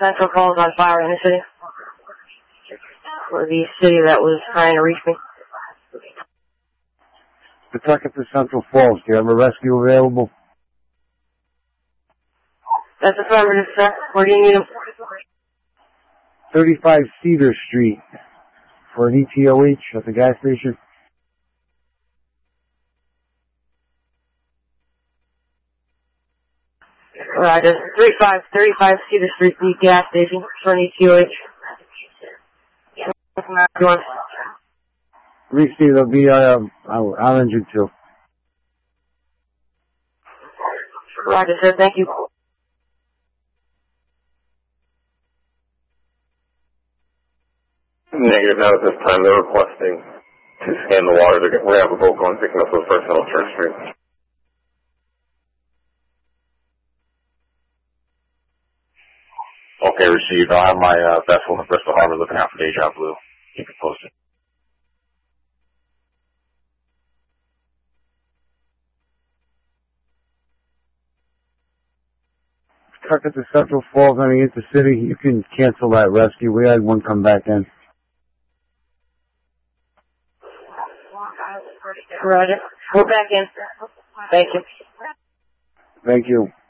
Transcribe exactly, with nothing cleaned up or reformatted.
Central Falls on fire in the city. Or the city that was trying to reach me. Pawtucket to Central Falls. Do you have a rescue available? That's affirmative, sir. Where do you need him? thirty-five Cedar Street for an E T O H at the gas station. Right, there's thirty-five, thirty-five Cedar Street, the gas station for an E T O H. Let me see, there'll be uh, I'll, I'll engine too. Roger, sir. Thank you. Negative. Now at this time, they're requesting to scan the water. We're going to have a boat going picking up those personnel on Church Street. Okay, received. I'll have my uh, vessel in Bristol Harbor looking out for Deja Blue. Keep it posted. Pawtucket to Central Falls on the intercity. You can cancel that rescue. We had one come back in. Roger. We're back in. Thank you. Thank you.